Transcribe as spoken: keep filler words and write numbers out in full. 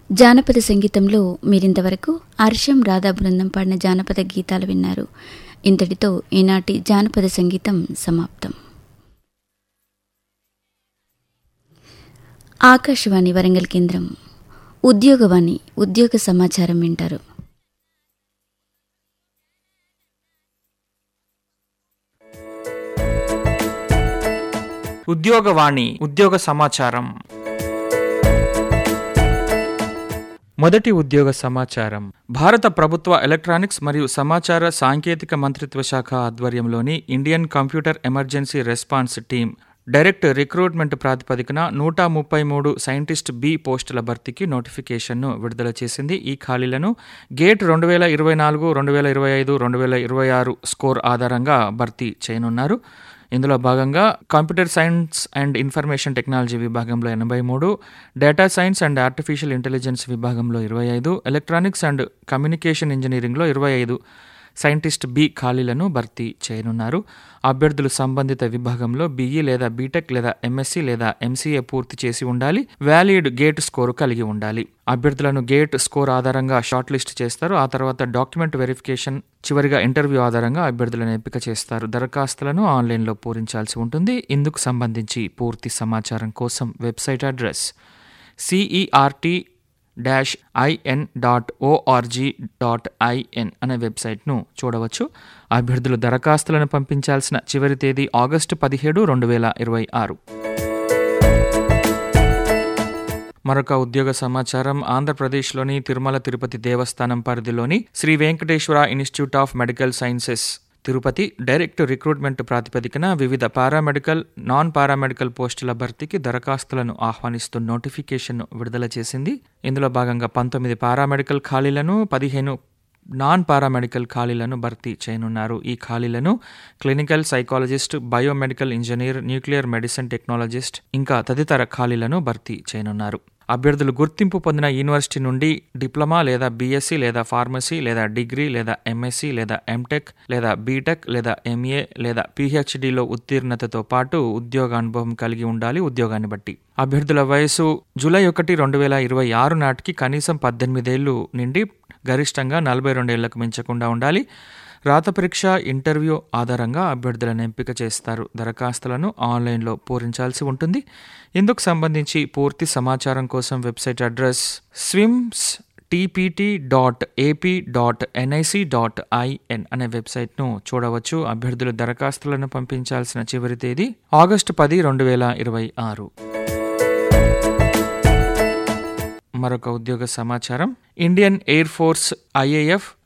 జానపద సంగీతంలో మీరింతవరకు హర్షం రాధా బృందం పాడిన జానపద గీతాలు విన్నారు. ఇంతటితో ఈనాటి జానపద సంగీతం సమాప్తం. ఆకాశవాణి వరంగల్ కేంద్రం ఉద్యోగవాణి ఉద్యోగ సమాచారం వింటారు. ఉద్యోగవాణి ఉద్యోగ సమాచారం. మొదటి ఉద్యోగ సమాచారం. భారత ప్రభుత్వ ఎలక్ట్రానిక్స్ మరియు సమాచార సాంకేతిక మంత్రిత్వ శాఖ ఆధ్వర్యంలోని Indian computer emergency response team direct recruitment ప్రాతిపదికన నూట ముప్పై మూడు సైంటిస్ట్ బి పోస్టుల భర్తీకి నోటిఫికేషన్ను విడుదల చేసింది. ఈ ఖాళీలను గేట్ రెండు వేల ఇరవై నాలుగు రెండు వేల ఇరవై ఐదు రెండు వేల ఇరవై ఆరు స్కోర్ ఆధారంగా భర్తీ చేయనున్నారు. ఇందులో భాగంగా computer science and information technology విభాగంలో ఎనభై మూడు, data science and artificial intelligence విభాగంలో ఇరవై ఐదు, ఎలక్ట్రానిక్స్ అండ్ కమ్యూనికేషన్ ఇంజనీరింగ్లో ఇరవై ఐదు సైంటిస్ట్ బి ఖాళీలను భర్తీ చేయనున్నారు. అభ్యర్థులు సంబంధిత విభాగంలో బీఈ లేదా బీటెక్ లేదా ఎంఎస్సీ లేదా ఎంసీఏ పూర్తి చేసి ఉండాలి. వ్యాలిడ్ గేట్ స్కోరు కలిగి ఉండాలి. అభ్యర్థులను గేట్ స్కోర్ ఆధారంగా షార్ట్ లిస్ట్ చేస్తారు. ఆ తర్వాత డాక్యుమెంట్ వెరిఫికేషన్, చివరిగా ఇంటర్వ్యూ ఆధారంగా అభ్యర్థులను ఎంపిక చేస్తారు. దరఖాస్తులను ఆన్లైన్లో పూరించాల్సి ఉంటుంది. ఇందుకు సంబంధించి పూర్తి సమాచారం కోసం website address CERT dash IN dot ORG dot IN అనే వెబ్సైట్ను చూడవచ్చు. అభ్యర్థులు దరఖాస్తులను పంపించాల్సిన చివరి తేదీ ఆగస్టు పదిహేడు రెండు వేల ఇరవై ఆరు. మరొక ఉద్యోగ సమాచారం. ఆంధ్రప్రదేశ్లోని తిరుమల తిరుపతి దేవస్థానం పరిధిలోని Shri Venkateswara institute of medical sciences Tirupati direct recruitment ప్రాతిపదికన వివిధ పారామెడికల్, నాన్ పారామెడికల్ పోస్టుల భర్తీకి దరఖాస్తులను ఆహ్వానిస్తూ నోటిఫికేషన్ విడుదల చేసింది. ఇందులో భాగంగా పంతొమ్మిది పారామెడికల్ ఖాళీలను, పదిహేను నాన్ పారామెడికల్ ఖాళీలను భర్తీ చేయనున్నారు. ఈ ఖాళీలను clinical psychologist, biomedical engineer, nuclear medicine technologist ఇంకా తదితర ఖాళీలను భర్తీ చేయనున్నారు. అభ్యర్థులు గుర్తింపు పొందిన యూనివర్సిటీ నుండి డిప్లొమా లేదా బీఎస్సీ లేదా ఫార్మసీ లేదా డిగ్రీ లేదా ఎంఎస్సీ లేదా ఎంటెక్ లేదా బీటెక్ లేదా ఎంఏ లేదా పీహెచ్డీలో ఉత్తీర్ణతతో పాటు ఉద్యోగ అనుభవం కలిగి ఉండాలి. ఉద్యోగాన్ని బట్టి అభ్యర్థుల వయసు జూలై ఒకటి రెండు వేల ఇరవై ఆరు నాటికి కనీసం పద్దెనిమిదేళ్లు నుండి గరిష్టంగా నలభై రెండేళ్లకు మించకుండా ఉండాలి. రాత పరీక్ష, ఇంటర్వ్యూ ఆధారంగా అభ్యర్థులను ఎంపిక చేస్తారు. దరఖాస్తులను ఆన్లైన్లో పూరించాల్సి ఉంటుంది. ఇందుకు సంబంధించి పూర్తి సమాచారం కోసం website address SVIMS TPT dot AP dot NIC dot IN అనే వెబ్సైట్ను చూడవచ్చు. అభ్యర్థులు దరఖాస్తులను పంపించాల్సిన చివరి తేదీ ఆగస్టు పది రెండు వేల ఇరవై ఆరు. మరొక ఉద్యోగ సమాచారం. Indian air force IAF